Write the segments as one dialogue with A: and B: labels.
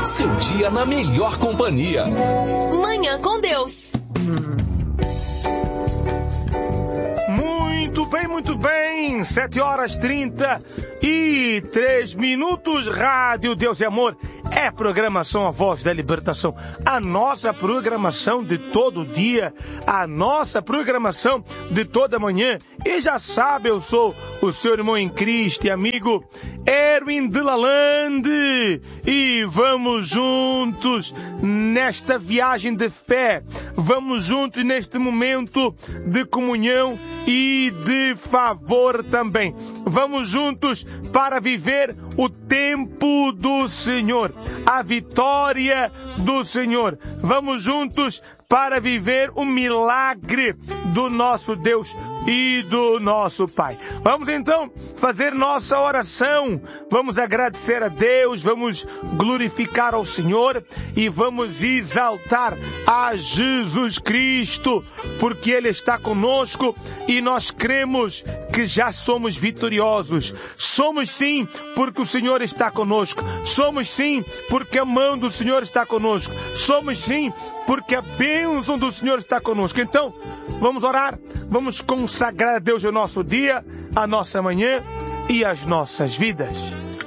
A: Seu dia na melhor companhia.
B: Manhã com Deus.
C: Muito bem, 7h33, Rádio Deus e Amor, é programação A Voz da Libertação, a nossa programação de todo dia, a nossa programação de toda manhã, e já sabe, eu sou o seu irmão em Cristo e amigo Erwin de Lalande, e vamos juntos nesta viagem de fé, vamos juntos neste momento de comunhão e de favor também. Vamos juntos para viver o tempo do Senhor, a vitória do Senhor. Vamos juntos para viver o milagre do nosso Deus e do nosso Pai. Vamos então fazer nossa oração, vamos agradecer a Deus, vamos glorificar ao Senhor e vamos exaltar a Jesus Cristo, porque Ele está conosco e nós cremos que já somos vitoriosos. Somos sim, porque o Senhor está conosco. Somos sim, porque a mão do Senhor está conosco. Somos sim, porque a bênção do Senhor está conosco. Então, vamos orar, vamos consagrar a Deus o nosso dia, a nossa manhã e as nossas vidas.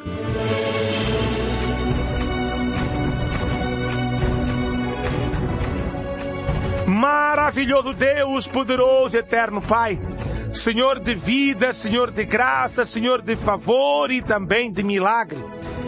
C: Maravilhoso Deus, poderoso e eterno Pai, Senhor de vida, Senhor de graça, Senhor de favor e também de milagre.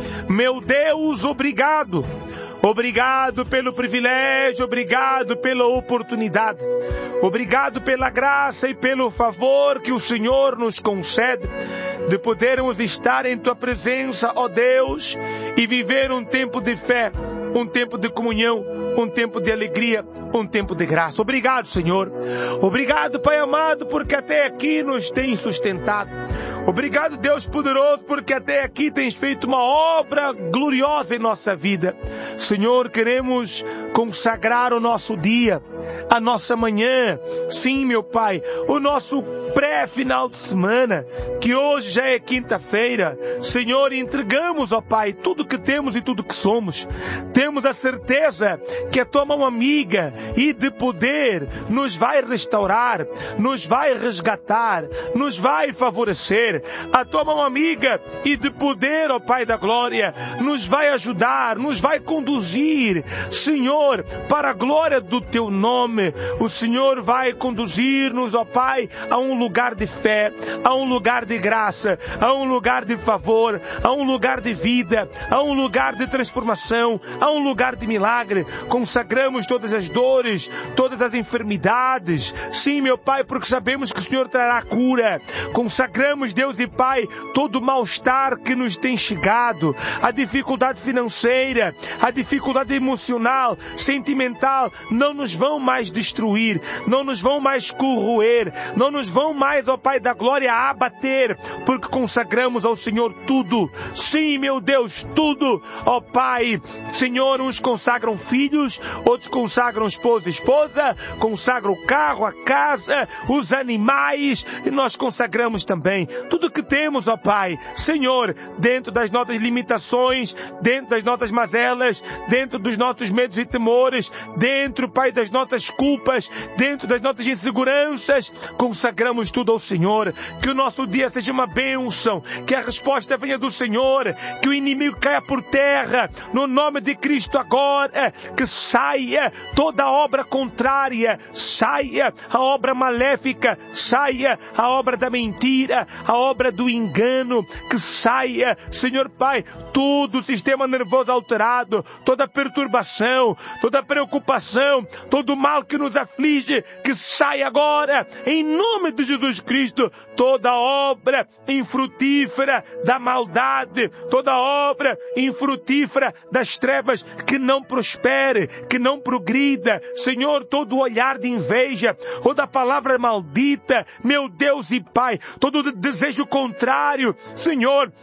C: Meu Deus, obrigado. Obrigado pelo privilégio, obrigado pela oportunidade. Obrigado pela graça e pelo favor que o Senhor nos concede de podermos estar em Tua presença, ó Deus, e viver um tempo de fé, um tempo de comunhão, um tempo de alegria, um tempo de graça. Obrigado, Senhor. Obrigado, Pai amado, porque até aqui nos tens sustentado. Obrigado, Deus poderoso, porque até aqui tens feito uma obra gloriosa em nossa vida. Senhor, queremos consagrar o nosso dia, a nossa manhã, sim, meu Pai, o nosso pré-final de semana, que hoje já é quinta-feira. Senhor, entregamos, ó Pai, tudo que temos e tudo que somos. Temos a certeza que a Tua mão amiga e de poder nos vai restaurar, nos vai resgatar, nos vai favorecer. A Tua mão amiga e de poder, ó Pai da glória, nos vai ajudar, nos vai conduzir, Senhor, para a glória do Teu nome. O Senhor vai conduzir-nos, ó Pai, a um lugar de fé, a um lugar de graça, a um lugar de favor, a um lugar de vida, a um lugar de transformação, a um lugar de milagre. Consagramos todas as dores, todas as enfermidades, sim, meu Pai, porque sabemos que o Senhor trará cura. Consagramos, Deus e Pai, todo o mal-estar que nos tem chegado, a dificuldade financeira, a dificuldade emocional, sentimental, não nos vão mais destruir, não nos vão mais corroer, não nos vão mais, ó Pai da glória, abater, porque consagramos ao Senhor tudo. Sim, meu Deus, tudo, ó Pai. Senhor, uns consagram filhos, outros consagram esposa e esposa, consagram o carro, a casa, os animais, e nós consagramos também tudo que temos, ó Pai. Senhor, dentro das nossas limitações, dentro das nossas mazelas, dentro dos nossos medos e temores, dentro, Pai, das nossas culpas, dentro das nossas inseguranças, consagramos tudo ao Senhor. Que o nosso dia seja uma bênção, que a resposta venha do Senhor, que o inimigo caia por terra, no nome de Cristo agora, que saia toda obra contrária, saia a obra maléfica, saia a obra da mentira, a obra do engano, que saia, Senhor Pai, todo o sistema nervoso alterado, toda perturbação, toda preocupação, todo o mal que nos aflige, que saia agora, em nome de Jesus Cristo, toda obra infrutífera da maldade, toda obra infrutífera das trevas, que não prospere, que não progrida. Senhor, todo olhar de inveja, toda palavra maldita, meu Deus e Pai, todo desejo contrário, Senhor,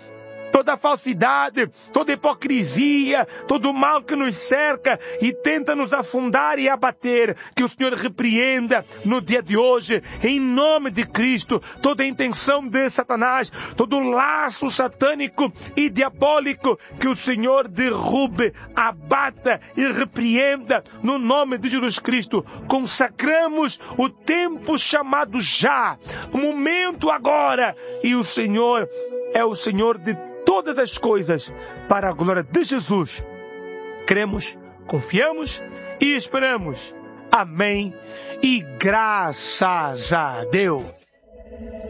C: toda falsidade, toda hipocrisia, todo o mal que nos cerca e tenta nos afundar e abater, que o Senhor repreenda no dia de hoje, em nome de Cristo, toda a intenção de Satanás, todo o laço satânico e diabólico, que o Senhor derrube, abata e repreenda no nome de Jesus Cristo. Consacramos o tempo chamado já, o momento agora, e o Senhor é o Senhor de todas as coisas, para a glória de Jesus. Cremos, confiamos e esperamos. Amém. E graças a Deus.